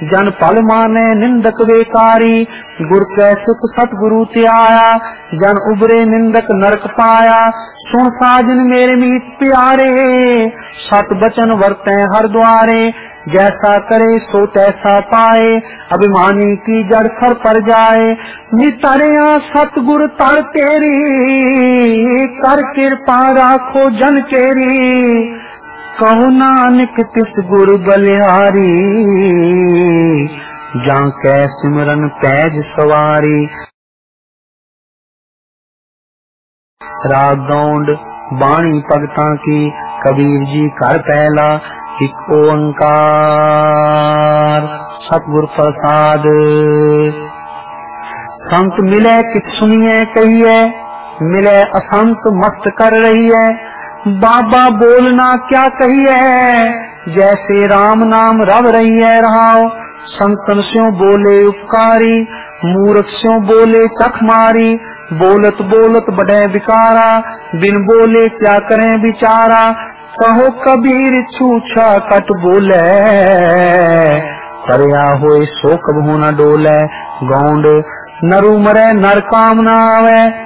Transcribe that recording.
जन पल माने निंदक बेकारी, गुर कै सुख सतगुरु ते आया, जन उबरे निंदक नरक पाया। सुन साजन मेरे मीत प्यारे, सत बचन वर्ते हर द्वारे, जैसा करे सो तैसा पाए, अभिमानी की जड़ सर पर जाए। नितरिया सतगुर तर तेरी, कर कृपा राखो जन केरी, कहो नानक तिस गुर बलिहारी, जाके सिमरन पैज सवारी। राग गौंड बाणी भगतां की, कबीर जी कर पहला एक ओंकार। सतगुर प्रसाद। संत मिले कित सुनिए कहिए, मिले असंत मस्त कर रही है। बाबा बोलना क्या कहिए, जैसे राम नाम रव रही है रहाओ। संतन स्यों बोले उपकारी, मूर्ख स्यों बोले चख मारी। बोलत बोलत बढ़े बिकारा, बिन बोले क्या करें बिचारा। कहो कबीर छूछा कट बोले, करया होए सो कबहू न डोले। गौंड नरु मरे नर काम न आवे,